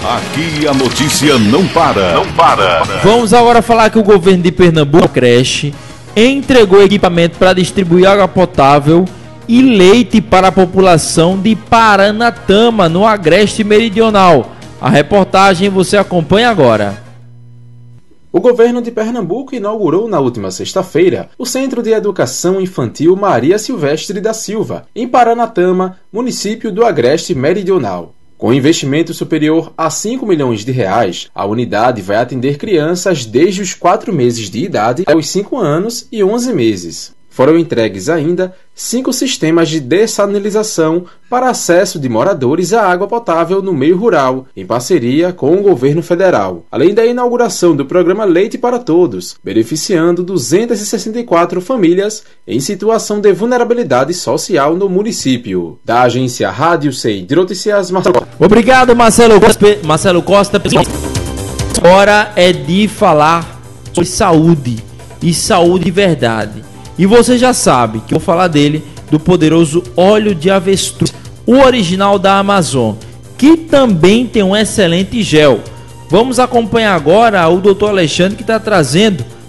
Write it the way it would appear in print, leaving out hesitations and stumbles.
Aqui a notícia não para. Não para. Vamos agora falar que o governo de Pernambuco, creche, entregou equipamento para distribuir água potável e leite para a população de Paranatama, no Agreste Meridional. A reportagem você acompanha agora. O governo de Pernambuco inaugurou na última sexta-feira o Centro de Educação Infantil Maria Silvestre da Silva, em Paranatama, município do Agreste Meridional. Com investimento superior a 5 milhões de reais, a unidade vai atender crianças desde os 4 meses de idade aos 5 anos e 11 meses. Foram entregues ainda 5 sistemas de dessalinização para acesso de moradores à água potável no meio rural, em parceria com o governo federal, além da inauguração do programa Leite para Todos, beneficiando 264 famílias em situação de vulnerabilidade social no município. Da agência Rádio CEI de Notícias, Marcelo. Obrigado, Marcelo Costa. Hora é de falar sobre saúde, e saúde de verdade. E você já sabe que eu vou falar dele, do poderoso óleo de avestruz, o original da Amazon, que também tem um excelente gel. Vamos acompanhar agora o Dr. Alexandre, que está trazendo